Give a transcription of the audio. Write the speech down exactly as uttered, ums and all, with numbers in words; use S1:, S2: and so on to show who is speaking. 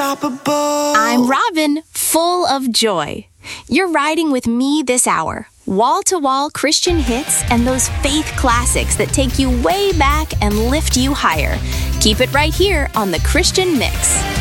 S1: unstoppable.
S2: I'm Robin, full of joy. You're riding with me this hour. Wall-to-wall Christian hits and those faith classics that take you way back and lift you higher. Keep it right here on The Christian Mix.